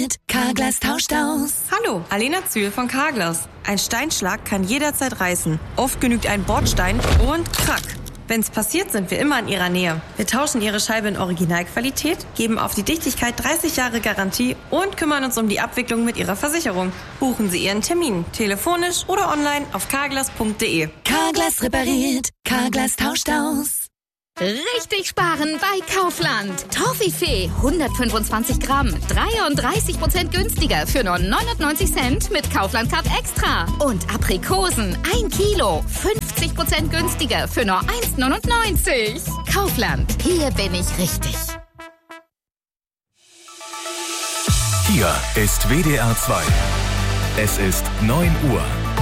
repariert, Carglass tauscht aus. Hallo, Alena Zühl von Carglass. Ein Steinschlag kann jederzeit reißen. Oft genügt ein Bordstein und krack. Wenn's passiert, sind wir immer in Ihrer Nähe. Wir tauschen Ihre Scheibe in Originalqualität, geben auf die Dichtigkeit 30 Jahre Garantie und kümmern uns um die Abwicklung mit Ihrer Versicherung. Buchen Sie Ihren Termin, telefonisch oder online auf carglass.de. Carglass repariert, Carglass tauscht aus. Richtig sparen bei Kaufland. Toffifee 125 Gramm, 33% günstiger für nur 99 Cent mit Kaufland Card Extra. Und Aprikosen 1 Kilo, 50% günstiger für nur 1,99. Kaufland, hier bin ich richtig. Hier ist WDR 2. Es ist 9 Uhr.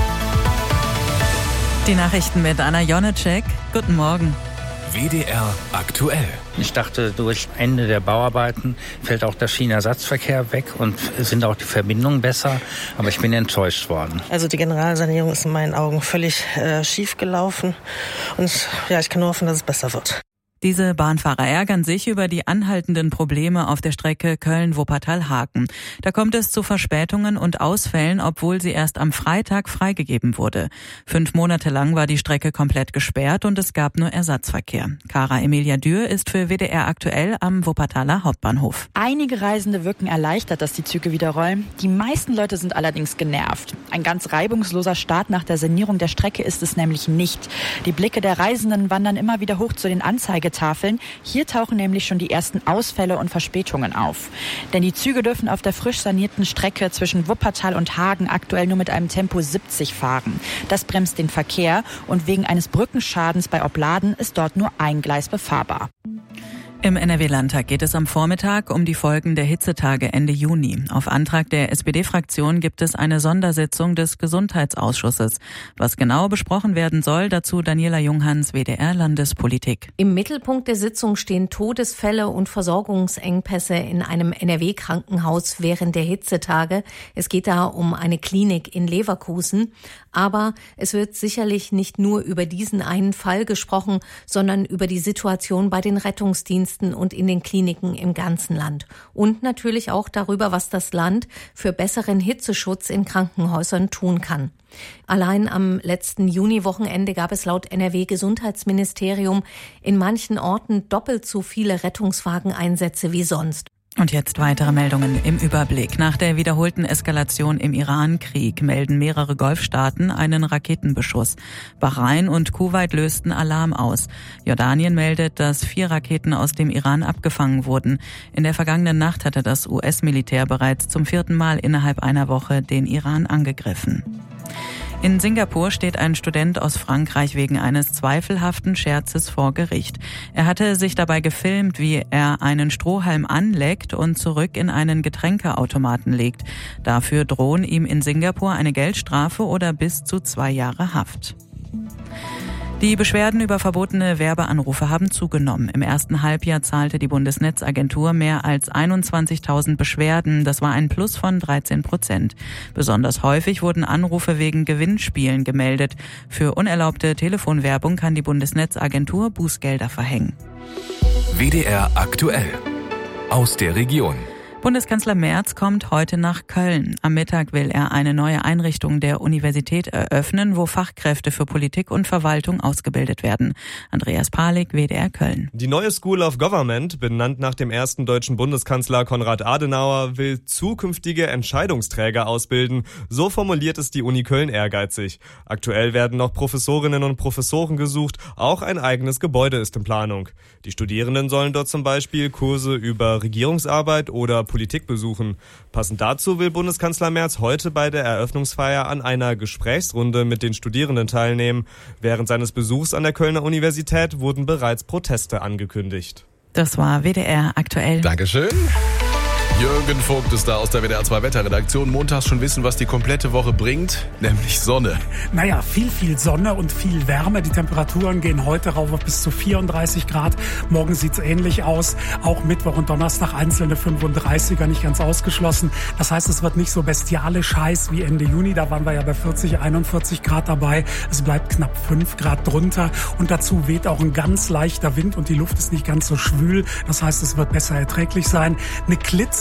Die Nachrichten mit Anna Jonecek. Guten Morgen. WDR aktuell. Ich dachte, durch Ende der Bauarbeiten fällt auch der Schienenersatzverkehr weg und sind auch die Verbindungen besser. Aber ich bin enttäuscht worden. Also die Generalsanierung ist in meinen Augen völlig schief gelaufen. Und ja, ich kann nur hoffen, dass es besser wird. Diese Bahnfahrer ärgern sich über die anhaltenden Probleme auf der Strecke Köln-Wuppertal-Haken. Da kommt es zu Verspätungen und Ausfällen, obwohl sie erst am Freitag freigegeben wurde. 5 Monate lang war die Strecke komplett gesperrt und es gab nur Ersatzverkehr. Cara Emilia Dürr ist für WDR aktuell am Wuppertaler Hauptbahnhof. Einige Reisende wirken erleichtert, dass die Züge wieder rollen. Die meisten Leute sind allerdings genervt. Ein ganz reibungsloser Start nach der Sanierung der Strecke ist es nämlich nicht. Die Blicke der Reisenden wandern immer wieder hoch zu den Anzeigetafeln. Hier tauchen nämlich schon die ersten Ausfälle und Verspätungen auf. Denn die Züge dürfen auf der frisch sanierten Strecke zwischen Wuppertal und Hagen aktuell nur mit einem Tempo 70 fahren. Das bremst den Verkehr und wegen eines Brückenschadens bei Opladen ist dort nur ein Gleis befahrbar. Im NRW-Landtag geht es am Vormittag um die Folgen der Hitzetage Ende Juni. Auf Antrag der SPD-Fraktion gibt es eine Sondersitzung des Gesundheitsausschusses. Was genau besprochen werden soll, dazu Daniela Junghans, WDR Landespolitik. Im Mittelpunkt der Sitzung stehen Todesfälle und Versorgungsengpässe in einem NRW-Krankenhaus während der Hitzetage. Es geht da um eine Klinik in Leverkusen. Aber es wird sicherlich nicht nur über diesen einen Fall gesprochen, sondern über die Situation bei den Rettungsdiensten und in den Kliniken im ganzen Land. Und natürlich auch darüber, was das Land für besseren Hitzeschutz in Krankenhäusern tun kann. Allein am letzten Juniwochenende gab es laut NRW-Gesundheitsministerium in manchen Orten doppelt so viele Rettungswageneinsätze wie sonst. Und jetzt weitere Meldungen im Überblick. Nach der wiederholten Eskalation im Iran-Krieg melden mehrere Golfstaaten einen Raketenbeschuss. Bahrain und Kuwait lösten Alarm aus. Jordanien meldet, dass 4 Raketen aus dem Iran abgefangen wurden. In der vergangenen Nacht hatte das US-Militär bereits zum 4. Mal innerhalb einer Woche den Iran angegriffen. In Singapur steht ein Student aus Frankreich wegen eines zweifelhaften Scherzes vor Gericht. Er hatte sich dabei gefilmt, wie er einen Strohhalm anleckt und zurück in einen Getränkeautomaten legt. Dafür drohen ihm in Singapur eine Geldstrafe oder bis zu 2 Jahre Haft. Die Beschwerden über verbotene Werbeanrufe haben zugenommen. Im ersten Halbjahr zahlte die Bundesnetzagentur mehr als 21.000 Beschwerden. Das war ein Plus von 13%. Besonders häufig wurden Anrufe wegen Gewinnspielen gemeldet. Für unerlaubte Telefonwerbung kann die Bundesnetzagentur Bußgelder verhängen. WDR aktuell. Aus der Region. Bundeskanzler Merz kommt heute nach Köln. Am Mittag will er eine neue Einrichtung der Universität eröffnen, wo Fachkräfte für Politik und Verwaltung ausgebildet werden. Andreas Palik, WDR Köln. Die neue School of Government, benannt nach dem ersten deutschen Bundeskanzler Konrad Adenauer, will zukünftige Entscheidungsträger ausbilden. So formuliert es die Uni Köln ehrgeizig. Aktuell werden noch Professorinnen und Professoren gesucht. Auch ein eigenes Gebäude ist in Planung. Die Studierenden sollen dort zum Beispiel Kurse über Regierungsarbeit oder Politik besuchen. Passend dazu will Bundeskanzler Merz heute bei der Eröffnungsfeier an einer Gesprächsrunde mit den Studierenden teilnehmen. Während seines Besuchs an der Kölner Universität wurden bereits Proteste angekündigt. Das war WDR aktuell. Dankeschön. Jürgen Vogt ist da aus der WDR 2 Wetterredaktion. Montags schon wissen, was die komplette Woche bringt, nämlich Sonne. Naja, viel Sonne und viel Wärme. Die Temperaturen gehen heute rauf auf bis zu 34 Grad. Morgen sieht's ähnlich aus. Auch Mittwoch und Donnerstag einzelne 35er, nicht ganz ausgeschlossen. Das heißt, es wird nicht so bestialisch heiß wie Ende Juni. Da waren wir ja bei 40, 41 Grad dabei. Es bleibt knapp 5 Grad drunter. Und dazu weht auch ein ganz leichter Wind und die Luft ist nicht ganz so schwül. Das heißt, es wird besser erträglich sein. Eine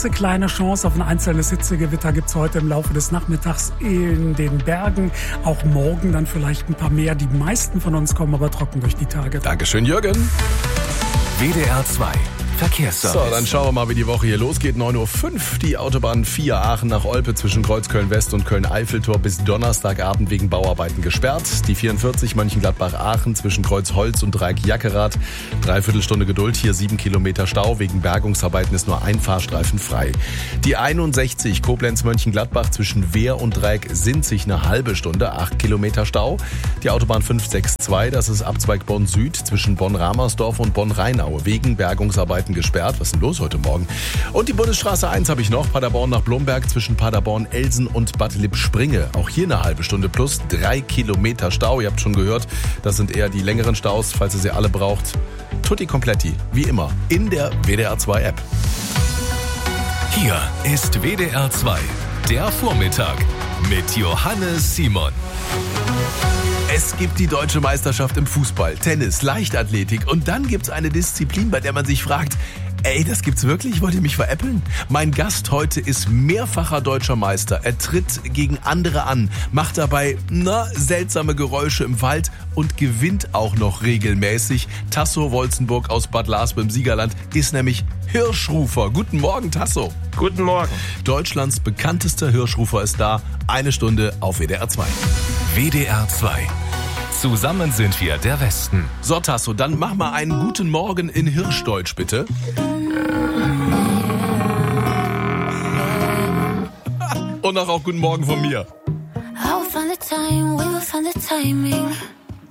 klitzekleine Chance auf ein einzelnes Hitzegewitter gibt's heute im Laufe des Nachmittags in den Bergen. Auch morgen dann vielleicht ein paar mehr. Die meisten von uns kommen aber trocken durch die Tage. Dankeschön, Jürgen. WDR 2 Verkehrsservice. So, dann schauen wir mal, wie die Woche hier losgeht. 9.05 Uhr, die Autobahn 4 Aachen nach Olpe zwischen Kreuz Köln-West und Köln-Eiffeltor bis Donnerstagabend wegen Bauarbeiten gesperrt. Die 44 Mönchengladbach-Aachen zwischen Kreuz Holz und Dreieck Jackerath. Dreiviertelstunde Geduld, hier 7 Kilometer Stau. Wegen Bergungsarbeiten ist nur ein Fahrstreifen frei. Die 61 Koblenz-Mönchengladbach zwischen Wehr und Dreieck Sinzig eine halbe Stunde, 8 Kilometer Stau. Die Autobahn 562, das ist Abzweig Bonn-Süd zwischen Bonn-Ramersdorf und Bonn-Rheinaue. Wegen Bergungsarbeiten gesperrt. Was ist denn los heute Morgen? Und die Bundesstraße 1 habe ich noch. Paderborn nach Blomberg zwischen Paderborn-Elsen und Bad Lippspringe. Auch hier eine halbe Stunde plus 3 Kilometer Stau. Ihr habt schon gehört, das sind eher die längeren Staus. Falls ihr sie alle braucht, tutti kompletti, wie immer, in der WDR 2 App. Hier ist WDR 2, der Vormittag mit Johannes Simon. Es gibt die Deutsche Meisterschaft im Fußball, Tennis, Leichtathletik und dann gibt's eine Disziplin, bei der man sich fragt, ey, das gibt's wirklich? Wollt ihr mich veräppeln? Mein Gast heute ist mehrfacher deutscher Meister. Er tritt gegen andere an, macht dabei, seltsame Geräusche im Wald und gewinnt auch noch regelmäßig. Tasso Wolzenburg aus Bad Lars beim Siegerland ist nämlich Hirschrufer. Guten Morgen, Tasso. Guten Morgen. Deutschlands bekanntester Hirschrufer ist da. 1 Stunde auf WDR 2. WDR 2. Zusammen sind wir der Westen. So, Tasso, dann mach mal einen guten Morgen in Hirschdeutsch, bitte. Und auch guten Morgen von mir. I will find the time, we will find the timing.